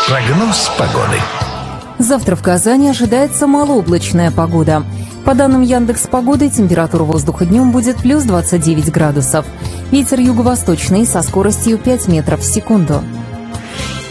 Прогноз погоды. Завтра в Казани ожидается малооблачная погода. По данным Яндекс.Погоды, температура воздуха днем будет плюс 29 градусов. Ветер юго-восточный со скоростью 5 метров в секунду.